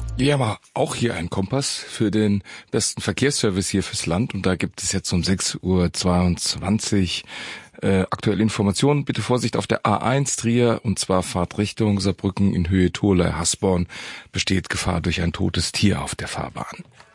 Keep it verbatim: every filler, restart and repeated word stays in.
Ja, aber auch hier ein Kompass für den besten Verkehrsservice hier fürs Land. Und da gibt es jetzt um sechs Uhr zweiundzwanzig äh, aktuelle Informationen. Bitte Vorsicht auf der A eins Trier, und zwar Fahrtrichtung Saarbrücken in Höhe Tholey Hasborn. Besteht Gefahr durch ein totes Tier auf der Fahrbahn.